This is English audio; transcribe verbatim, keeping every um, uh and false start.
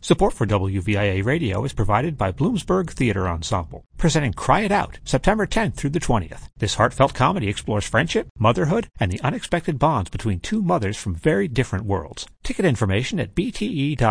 Support for W V I A Radio is provided by Bloomsburg Theater Ensemble, presenting Cry It Out, September tenth through the twentieth. This heartfelt comedy explores friendship, motherhood, and the unexpected bonds between two mothers from very different worlds. Ticket information at b t e dot